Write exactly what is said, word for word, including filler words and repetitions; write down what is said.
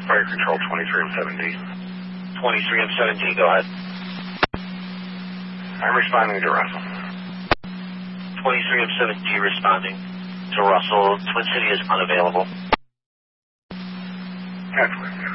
Fire Control twenty-three M seven D. twenty-three M seven D, go ahead. I'm responding to Russell. twenty-three M seven D responding to Russell. Twin City is unavailable. That's